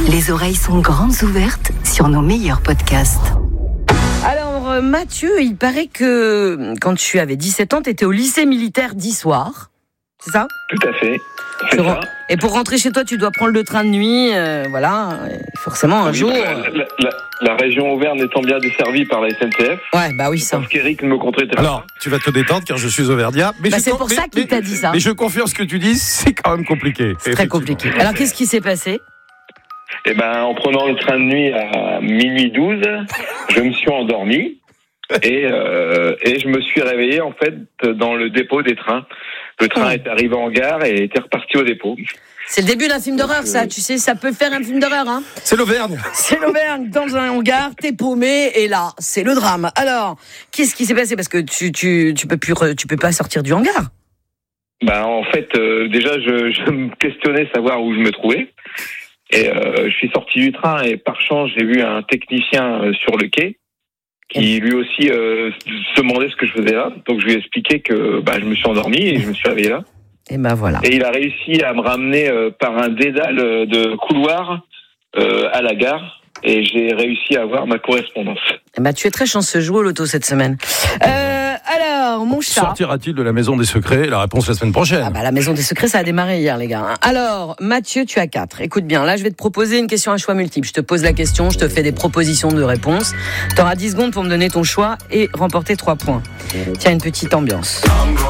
les oreilles sont grandes ouvertes sur nos meilleurs podcasts. Alors Mathieu, il paraît que quand tu avais 17 ans, tu étais au lycée militaire d'Issoire, c'est ça ? Tout à fait, c'est ça. Et pour rentrer chez toi, tu dois prendre le train de nuit, voilà, forcément un jour... La région Auvergne étant bien desservie par la SNCF. Ouais, bah oui, ça. Parce qu'Éric ne me compterait pas. Alors, tu vas te détendre car je suis auvergnat. Mais c'est pour ça qu'il t'a dit ça. Mais je confirme ce que tu dis, c'est quand même compliqué. C'est très compliqué. Alors, qu'est-ce qui s'est passé ? Eh ben, en prenant le train de nuit à minuit 12, je me suis endormi et je me suis réveillé en fait dans le dépôt des trains. Le train est arrivé en gare et était reparti au dépôt. C'est le début d'un film d'horreur, ça. Tu sais, ça peut faire un film d'horreur, hein. C'est l'Auvergne. C'est l'Auvergne, dans un hangar, t'es paumé, et là, c'est le drame. Alors, qu'est-ce qui s'est passé ? Parce que tu peux pas sortir du hangar. Ben, en fait, déjà, je me questionnais savoir où je me trouvais. Et je suis sorti du train et par chance, j'ai vu un technicien sur le quai qui lui aussi se demandait ce que je faisais là. Donc, je lui ai expliqué que je me suis endormi et je me suis réveillé là. Et ben voilà. Et il a réussi à me ramener par un dédale de couloir à la gare. Et j'ai réussi à avoir ma correspondance. Eh ben, tu es très chanceux, joue au loto cette semaine. Alors, mon chat... Sortira-t-il de la maison des secrets ? La réponse la semaine prochaine. Ah bah, la maison des secrets, ça a démarré hier, les gars. Alors, Mathieu, tu as 4. Écoute bien, là, je vais te proposer une question à choix multiple. Je te pose la question, je te fais des propositions de réponse. Tu auras 10 secondes pour me donner ton choix et remporter 3 points. Tiens, une petite ambiance.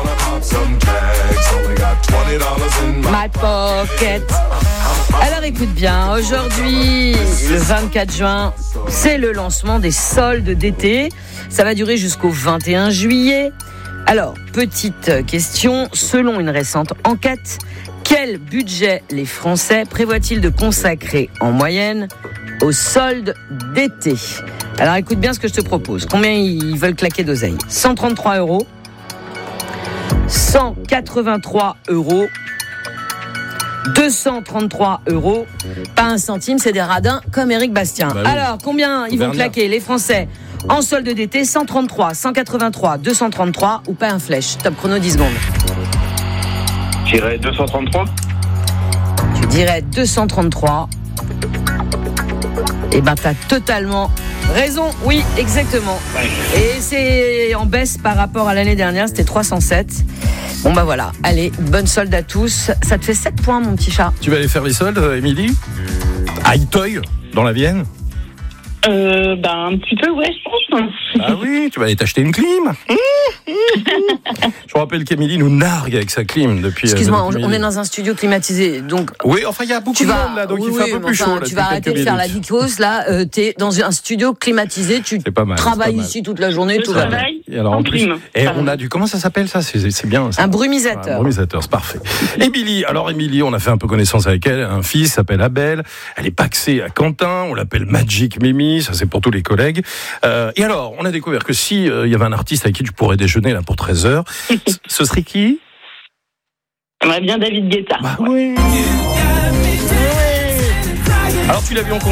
My pocket. Alors écoute bien, aujourd'hui, le 24 juin, c'est le lancement des soldes d'été. Ça va durer jusqu'au 21 juillet. Alors, petite question, selon une récente enquête, quel budget les Français prévoient-ils de consacrer en moyenne aux soldes d'été ? Alors écoute bien ce que je te propose. Combien ils veulent claquer d'oseille ? 133 €, 183 €, 233 €, pas un centime, c'est des radins comme Éric Bastien. Bah oui. Alors, combien ils vont claquer les Français en solde d'été ? 133, 183, 233 ou pas un flèche ? Top chrono, 10 secondes. Je dirais 233. Tu dirais 233. Eh ben, t'as totalement raison. Oui, exactement. Ouais. Et c'est en baisse par rapport à l'année dernière, c'était 307. Bon bah voilà, allez, bonne solde à tous. Ça te fait 7 points, mon petit chat. Tu vas aller faire les soldes, Émilie ? À Iteuil, dans la Vienne ? Un petit peu, ouais, je pense. Ah oui, tu vas aller t'acheter une clim. Je vous rappelle qu'Émilie nous nargue avec sa clim depuis... Excuse-moi, depuis on est dans un studio climatisé, donc... Oui, enfin, il y a beaucoup de monde, là, donc il fait un peu plus chaud. Là, tu vas arrêter de faire la dicose, là, t'es dans un studio climatisé, tu travailles ici toute la journée, tout va bien. Et alors, en plus, on a du... Comment ça s'appelle, ça ? C'est bien. Un brumisateur. Un brumisateur, c'est parfait. Émilie, on a fait un peu connaissance avec elle. Un fils s'appelle Abel. Elle est paxée à Quentin. On l'appelle Magic Mimi. Ça, c'est pour tous les collègues. Et alors, on a découvert que si il y avait un artiste avec qui tu pourrais déjeuner là pour 13h, ce serait qui ? J'aimerais bien David Guetta. Bah oui. Alors, tu l'as vu en concert ?